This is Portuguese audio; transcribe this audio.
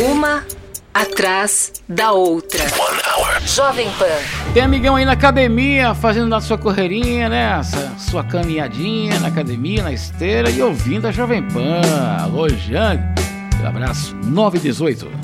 Uma atrás da outra. Jovem Pan. Tem amigão aí na academia, fazendo a sua correirinha, né? Sua caminhadinha na academia, na esteira e ouvindo a Jovem Pan. Alô, Jane. Um abraço. 918.